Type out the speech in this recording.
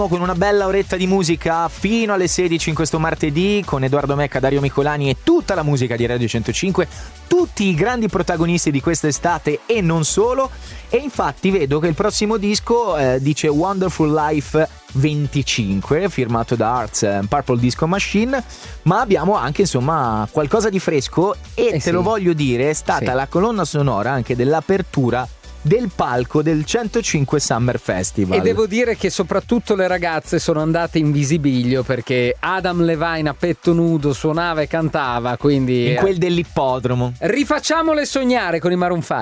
Con una bella oretta di musica fino alle 16 in questo martedì, con Edoardo Mecca, Dario Micolani e tutta la musica di Radio 105, tutti i grandi protagonisti di quest'estate e non solo. E infatti vedo che il prossimo disco dice Wonderful Life 25, firmato da Arts Purple Disco Machine, ma abbiamo anche insomma qualcosa di fresco e te lo voglio dire, è stata la colonna sonora anche dell'apertura del palco del 105 Summer Festival. E devo dire che soprattutto le ragazze sono andate in visibilio, perché Adam Levine a petto nudo suonava e cantava, quindi in quel dell'ippodromo. Rifacciamole sognare con i Maroon 5.